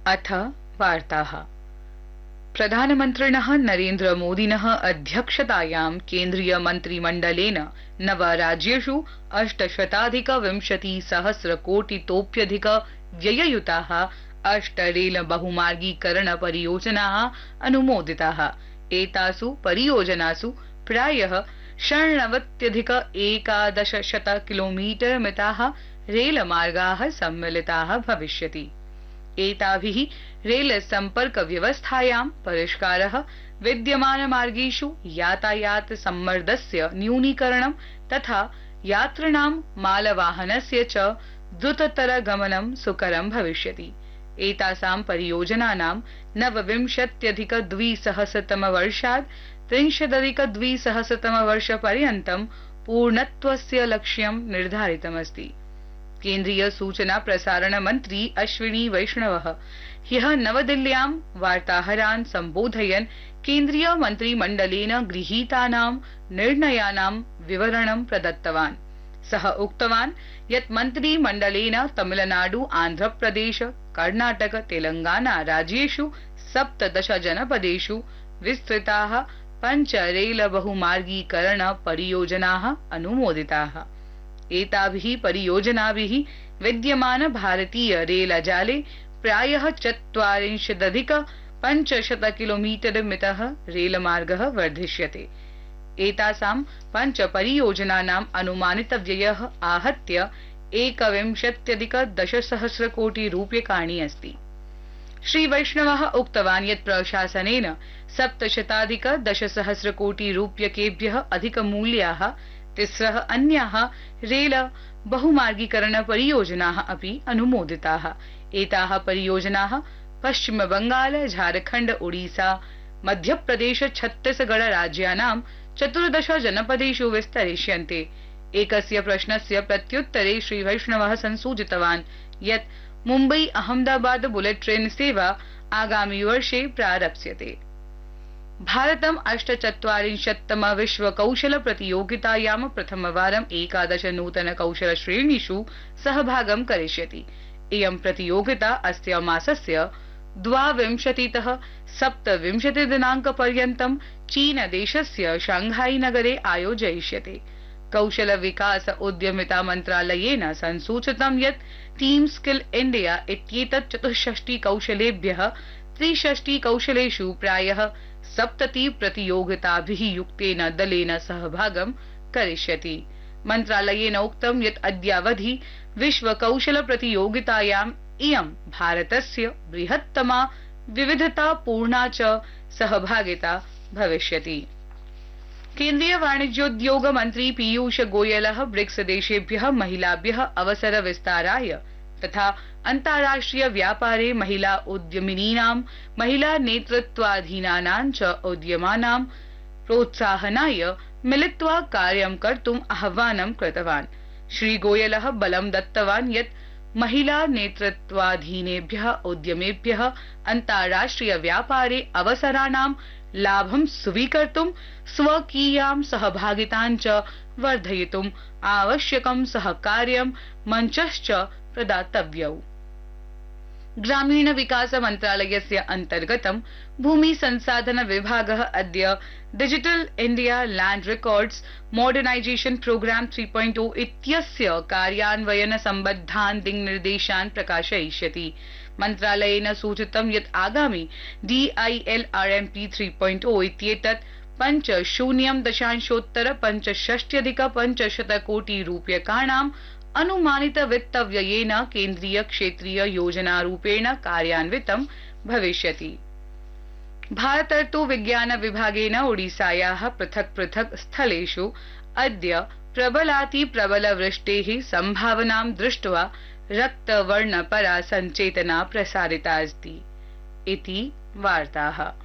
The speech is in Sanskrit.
अथ वार्ताः। प्रधानमन्त्रिणः नरेन्द्रमोदिनः अध्यक्षतायां केन्द्रीयमन्त्रिमण्डलेन नवराज्येषु 820,000,000,000 व्यययुताः 8 रेल बहुमार्गीकरण परियोजनाः अनुमोदिताः। एतासु परियोजनासु प्रायः 96,110 किलोमीटर मिताः रेलमार्गाः सम्मिलिताः भविष्यति। एताभिः रेल सम्पर्क व्यवस्थायां परिष्कारः, विद्यमानमार्गेषु यातायात सम्मर्दस्य न्यूनीकरणं तथा यात्रिणां मालवाहनस्य च द्रुततरगमनं सुकरं भविष्यति। एतासां परियोजनानां नवविंशत्यधिक-द्विसहस्रतमवर्षात् 30,अधिक-द्विसहस्रतमवर्षपर्यन्तं पूर्णत्वस्य लक्ष्यं निर्धारितमस्ति। केन्द्रीय सूचना प्रसारण मन्त्री अश्विनी वैष्णवः ह्यः नवदिल्ल्यां वार्ताहरान् सम्बोधयन् केन्द्रीय मन्त्रिमण्डलेन गृहीतानां निर्णयानां विवरणं प्रदत्तवान्। सः उक्तवान् यत् मन्त्रिमण्डलेन तमिलनाडु, आन्ध्रप्रदेश, कर्णाटक, तेलंगाना राज्येषु 17 जनपदेषु विस्तृताः 5 रेल बहुमार्गीकरण परियोजनाः अनुमोदिताः। एताभिः परियोजनाभिः विद्यमान भारतीय रेलजाले प्रायः 40,500 किलोमीटर मितः रेलमार्गः वर्धिष्यते। एतासां 5 परियोजनानाम् अनुमानितव्ययः आहत्य 21,10,000 कोटि रूप्यकाणि अस्ति। श्री वैष्णवः उक्तवान् यत् प्रशासनेन 700,10,000 कोटि रूप्यकेभ्यः अधिकमूल्याः 3 अन्याः रेल बहुमार्गीकरण परियोजनाः अपि अनुमोदिताः। एताः परियोजनाः पश्चिमबंगाल, झारखण्ड, ओडिशा, मध्यप्रदेश, छत्तीसगढ़ राज्यानां 14 जनपदेषु विस्तरिष्यन्ते। एकस्य प्रश्नस्य प्रत्युत्तरे श्री वैष्णवः संसूचितवान् यत् मुम्बई अहमदाबाद बुलेट ट्रेन सेवा आगामि वर्षे प्रारप्स्यते। भारतम् 48तम विश्व कौशल प्रतियोगितायां प्रथमवारं 11 नूतन कौशल श्रेणीषु सहभागं करिष्यति। इयं प्रतियोगिता अस्य मासस्य 22तः 27 दिनाङ्कपर्यन्तं चीनदेशस्य शांघाई नगरे आयोजयिष्यते। कौशल विकास उद्यमिता मन्त्रालयेन संसूचितं यत् टीम स्किल इंडिया इत्येतत् 64 कौशलेभ्यः 63 कौशलेषु प्रायः 70 प्रतियोगिताभिः युक्तेन दलेन सहभागं करिष्यति। मन्त्रालयेन उक्तं यत् अद्यावधि विश्व कौशल प्रतियोगितायाम् इयं भारतस्य बृहत्तमा विविधतापूर्णा च सहभागिता भविष्यति। केन्द्रीय वाणिज्योद्योग मन्त्री पीयूष गोयलः ब्रिक्स देशेभ्यः महिलाभ्यः अवसर विस्ताराय तथा अन्ताराष्ट्रिय व्यापारे महिला उद्यमिनीनां, महिला नेतृत्वाधीनानां च उद्यमानां प्रोत्साहनाय मिलित्वा कार्यं कर्तुम् आह्वानं कृतवान्। श्री गोयलः बलं दत्तवान् यत् महिला नेतृत्वाधीनेभ्यः उद्यमेभ्यः अन्ताराष्ट्रिय व्यापारे अवसराणां लाभं स्वीकर्तुं स्वकीयां सहभागितां च वर्धयितुम् आवश्यकं सहकार्यं मञ्चश्च प्रदातव्यौ। ग्रामीण विकास मन्त्रालयस्य अन्तर्गतं भूमि संसाधन विभागः अद्य digital India land records modernisation program 3.0 इत्यस्य कार्यान्वयन सम्बद्धान् दिङ्निर्देशान् प्रकाशयिष्यति। मन्त्रालयेन सूचितं यत् आगामि DILRMP 3.0 इत्येतत् 50.65 कोटि रूप्यकाणाम् अनुमानित वित्तव्ययेन केन्द्रीय क्षेत्रीय योजनारूपेण कार्यान्वितं भविष्यति। भारतर्तु विज्ञान विभागेन ओडिसायाः पृथक् पृथक् स्थलेषु अद्य प्रबलातिप्रबल वृष्टेः सम्भावनां दृष्ट्वा रक्तवर्णपरा सञ्चेतना प्रसारिता अस्ति। इति वार्ताः।